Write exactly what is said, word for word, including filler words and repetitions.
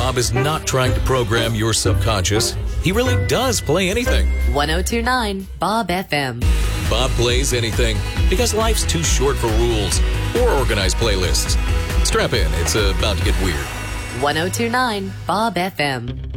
Bob is not trying to program your subconscious. He really does play anything. one oh two point nine Bob F M. Bob plays anything because life's too short for rules or organized playlists. Strap in, it's about to get weird. one oh two point nine Bob F M.